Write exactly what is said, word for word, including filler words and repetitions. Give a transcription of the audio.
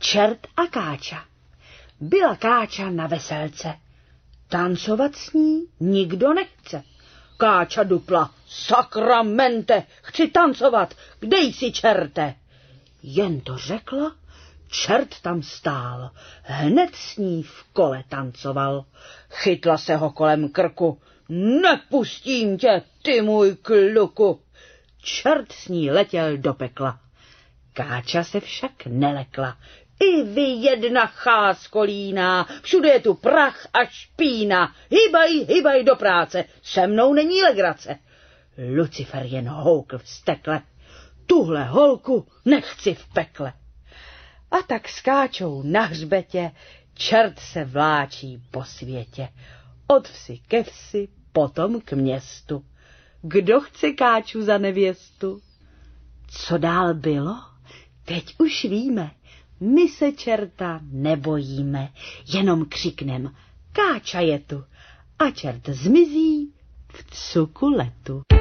Čert a Káča. Byla Káča na veselce. Tancovat s ní nikdo nechce. Káča dupla. Sakramente, chci tancovat, kde jsi, čerte? Jen to řekla, čert tam stál, hned s ní v kole tancoval. Chytla se ho kolem krku. Nepustím tě, ty můj kluku. Čert s ní letěl do pekla. Káča se však nelekla. I vy jedna cháskolíná, všude je tu prach a špína. Hybaj, hybaj do práce, se mnou není legrace. Lucifer jen houkl vztekle. Tuhle holku nechci v pekle. A tak s Káčou na hřbetě čert se vláčí po světě. Od vsi ke vsi, potom k městu. Kdo chce Káču za nevěstu? Co dál bylo? Teď už víme. My se čerta nebojíme, jenom křiknem: Káča je tu, a čert zmizí v cuku letu.